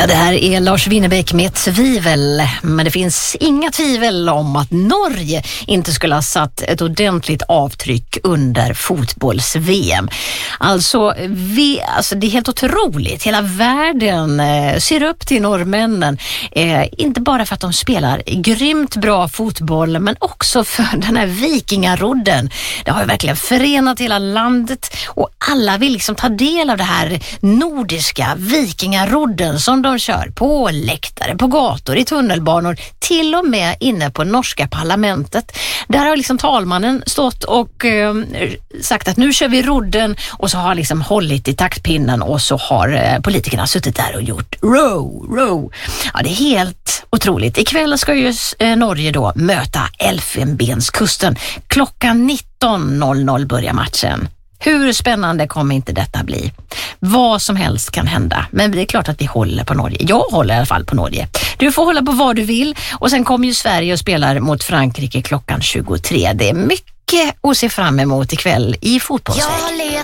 Ja, det här är Lars Winnerbäck med Tvivel. Men det finns inga tvivel om att Norge inte skulle ha satt ett ordentligt avtryck under fotbolls-VM. Alltså det är helt otroligt. Hela världen ser upp till norrmännen. Inte bara för att de spelar grymt bra fotboll, men också för den här vikingarodden. Det har ju verkligen förenat hela landet och alla vill liksom ta del av det här nordiska vikingarodden som de kör på läktare, på gator, i tunnelbanor, till och med inne på norska parlamentet. Där har liksom talmannen stått och sagt att nu kör vi rodden, och så har liksom hållit i taktpinnen, och så har politikerna suttit där och gjort row. Ja, det är helt otroligt. Ikväll ska ju Norge då möta Elfenbenskusten. Klockan 19.00 börjar matchen. Hur spännande kommer inte detta bli? Vad som helst kan hända. Men det är klart att vi håller på Norge. Jag håller i alla fall på Norge. Du får hålla på vad du vill. Och sen kommer ju Sverige och spelar mot Frankrike klockan 23. Det är mycket att se fram emot ikväll i fotbollsväg.